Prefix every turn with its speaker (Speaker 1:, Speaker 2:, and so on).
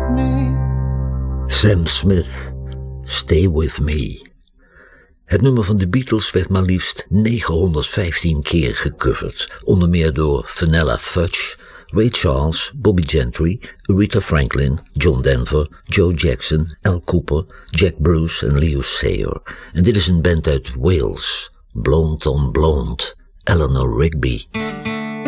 Speaker 1: me.
Speaker 2: Sam Smith, Stay With Me. Het nummer van de Beatles werd maar liefst 915 keer gecoverd, onder meer door Vanilla Fudge, Ray Charles, Bobby Gentry, Aretha Franklin, John Denver, Joe Jackson, Al Cooper, Jack Bruce en Leo Sayer. En dit is een band uit Wales, Blonde on Blonde, Eleanor Rigby.